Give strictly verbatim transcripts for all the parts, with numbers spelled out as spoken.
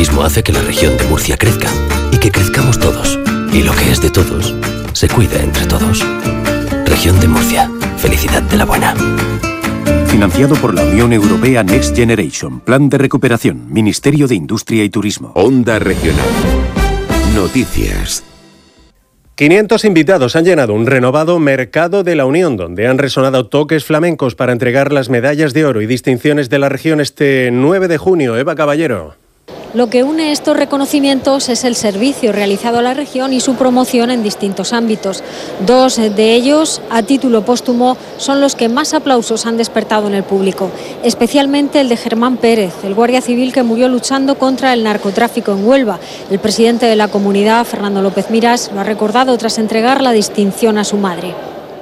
turismo hace que la región de Murcia crezca y que crezcamos todos. Y lo que es de todos, se cuida entre todos. Región de Murcia. Felicidad de la buena. Financiado por la Unión Europea Next Generation. Plan de recuperación. Ministerio de Industria y Turismo. Onda Regional. Noticias. quinientos invitados han llenado un renovado Mercado de la Unión, donde han resonado toques flamencos para entregar las medallas de oro y distinciones de la región este nueve de junio. Eva Caballero. Lo que une estos reconocimientos es el servicio realizado a la región y su promoción en distintos ámbitos. Dos de ellos, a título póstumo, son los que más aplausos han despertado en el público, especialmente el de Germán Pérez, el guardia civil que murió luchando contra el narcotráfico en Huelva. El presidente de la comunidad, Fernando López Miras, lo ha recordado tras entregar la distinción a su madre.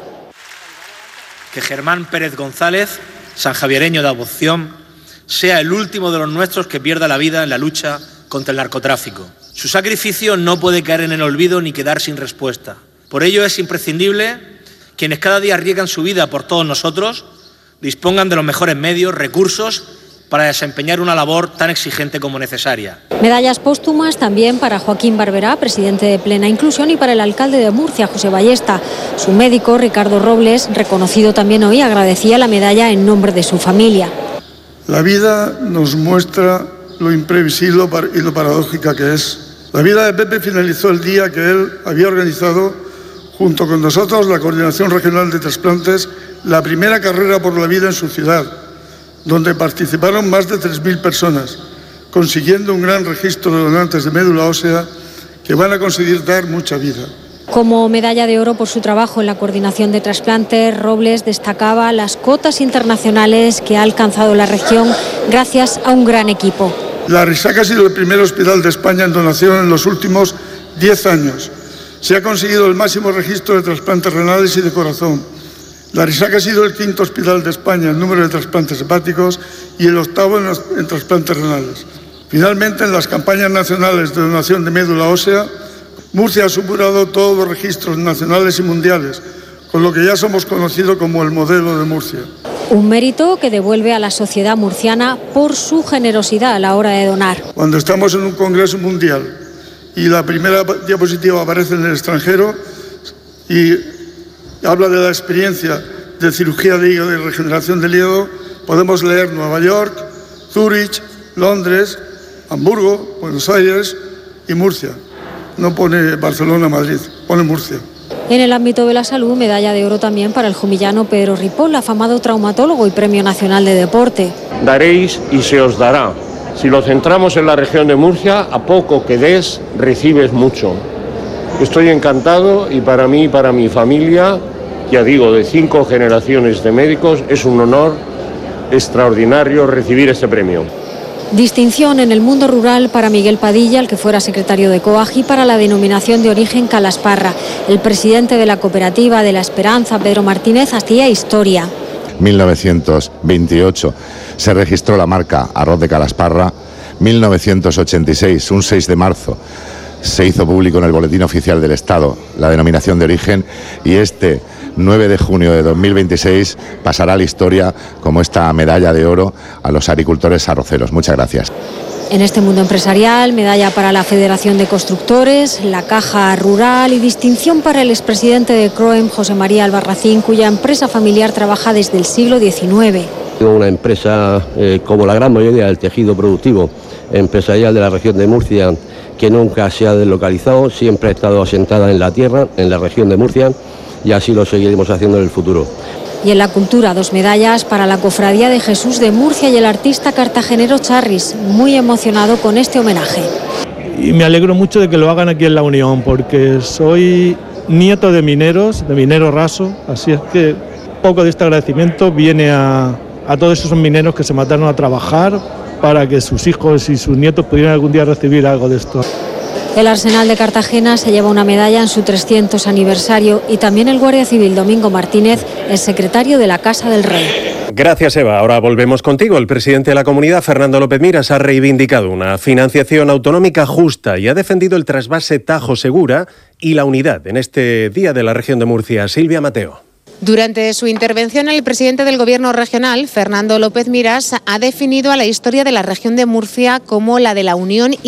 Que Germán Pérez González, sanjaviereño de adopción, sea el último de los nuestros que pierda la vida en la lucha contra el narcotráfico. Su sacrificio no puede caer en el olvido ni quedar sin respuesta. Por ello es imprescindible quienes cada día arriesgan su vida por todos nosotros dispongan de los mejores medios, recursos para desempeñar una labor tan exigente como necesaria. Medallas póstumas también para Joaquín Barberá, presidente de Plena Inclusión, y para el alcalde de Murcia, José Ballesta. Su médico, Ricardo Robles, reconocido también hoy, agradecía la medalla en nombre de su familia. La vida nos muestra lo imprevisible y lo paradójica que es. La vida de Pepe finalizó el día que él había organizado, junto con nosotros, la Coordinación Regional de Trasplantes, la primera carrera por la vida en su ciudad, donde participaron más de tres mil personas, consiguiendo un gran registro de donantes de médula ósea que van a conseguir dar mucha vida. Como medalla de oro por su trabajo en la coordinación de trasplantes, Robles destacaba las cotas internacionales que ha alcanzado la región gracias a un gran equipo. La Risaca ha sido el primer hospital de España en donación en los últimos diez años. Se ha conseguido el máximo registro de trasplantes renales y de corazón. La Risaca ha sido el quinto hospital de España en número de trasplantes hepáticos y el octavo en, los, en trasplantes renales. Finalmente, en las campañas nacionales de donación de médula ósea, Murcia ha superado todos los registros nacionales y mundiales, con lo que ya somos conocidos como el modelo de Murcia. Un mérito que devuelve a la sociedad murciana por su generosidad a la hora de donar. Cuando estamos en un congreso mundial y la primera diapositiva aparece en el extranjero y habla de la experiencia de cirugía de hígado y regeneración del hígado, podemos leer Nueva York, Zúrich, Londres, Hamburgo, Buenos Aires y Murcia. No pone Barcelona, Madrid, pone Murcia. En el ámbito de la salud, medalla de oro también para el jumillano Pedro Ripoll, afamado traumatólogo y Premio Nacional de Deporte. Daréis y se os dará. Si lo centramos en la región de Murcia, a poco que des, recibes mucho. Estoy encantado y para mí y para mi familia, ya digo, de cinco generaciones de médicos, es un honor extraordinario recibir este premio. Distinción en el mundo rural para Miguel Padilla, el que fuera secretario de COAG, y para la denominación de origen Calasparra. El presidente de la cooperativa de La Esperanza, Pedro Martínez, hacía historia. mil novecientos veintiocho se registró la marca Arroz de Calasparra. mil novecientos ochenta y seis, un seis de marzo, se hizo público en el Boletín Oficial del Estado la denominación de origen, y este nueve de junio de dos mil veintiséis pasará a la historia como esta medalla de oro a los agricultores arroceros. Muchas gracias. En este mundo empresarial, medalla para la Federación de Constructores, la Caja Rural y distinción para el expresidente de CROEM, José María Albarracín, cuya empresa familiar trabaja desde el siglo diecinueve. Una empresa eh, como la gran mayoría del tejido productivo empresarial de la región de Murcia, que nunca se ha deslocalizado, siempre ha estado asentada en la tierra, en la región de Murcia, y así lo seguiremos haciendo en el futuro. Y en la cultura, dos medallas para la Cofradía de Jesús de Murcia y el artista cartagenero Charris, muy emocionado con este homenaje. Y me alegro mucho de que lo hagan aquí en La Unión, porque soy nieto de mineros, de minero raso, así es que poco de este agradecimiento viene a, a todos esos mineros que se mataron a trabajar para que sus hijos y sus nietos pudieran algún día recibir algo de esto. El Arsenal de Cartagena se lleva una medalla en su trescientos aniversario y también el Guardia Civil Domingo Martínez, el secretario de la Casa del Rey. Gracias, Eva. Ahora volvemos contigo. El presidente de la comunidad, Fernando López Miras, ha reivindicado una financiación autonómica justa y ha defendido el trasvase Tajo Segura y la unidad en este Día de la Región de Murcia. Silvia Mateo. Durante su intervención, el presidente del Gobierno regional, Fernando López Miras, ha definido a la historia de la región de Murcia como la de la unión